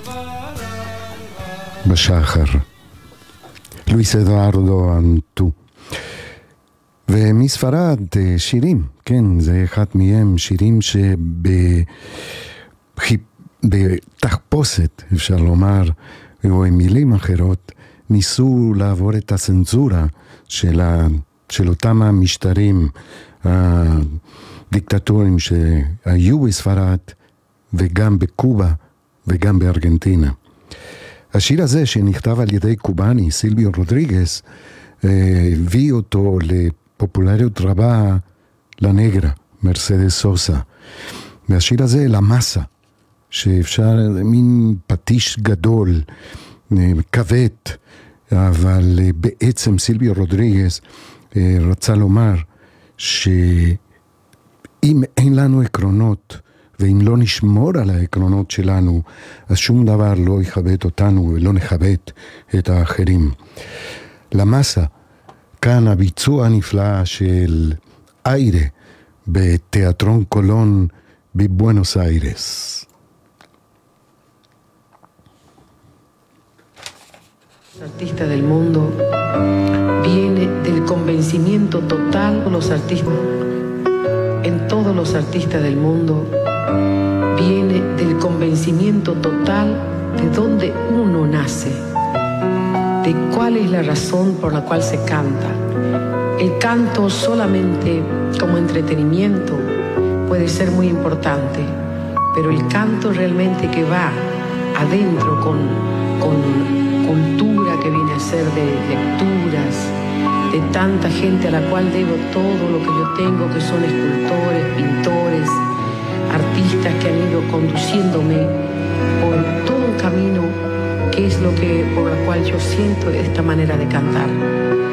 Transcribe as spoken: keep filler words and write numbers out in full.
בשחר, לואיס אדוארדו אנטו. ומספרד שירים, כן, זה אחד מהם, שירים שבתחפושת, אפשר לומר, או עם מילים אחרות, ניסו לעבור את הצנזורה של, ה, של אותם המשטרים הדיקטטוריים שהיו בספרד, וגם בקובה, וגם בארגנטינה. השיר הזה שנכתב על ידי קובאני, סילביו רודריגס, הביא אותו לפופולריות רבה לנגרה, מרסדס סוסה. והשיר הזה, לה מסה, שאפשר, מין פטיש גדול, כבד, אבל בעצם סילביו רודריגס רצה לומר שאם אין לנו עקרונות, ואם לא נשמור על העקרונות שלנו, אז שום דבר לא יכבד אותנו ולא נכבד את האחרים. למסה, כאן הביצוע הנפלא של איירה בתיאטרון קולון בבואנוס איירס. Artistas del mundo viene del convencimiento total de los artistas. En todos los artistas del mundo viene del convencimiento total de dónde uno nace, de cuál es la razón por la cual se canta. El canto solamente como entretenimiento puede ser muy importante, pero el canto realmente que va adentro con, con cultura que viene a ser de lecturas, de tanta gente a la cual debo todo lo que yo tengo, que son escultores, pintores, artistas que han ido conduciéndome por todo un camino que es lo que por la cual yo siento esta manera de cantar.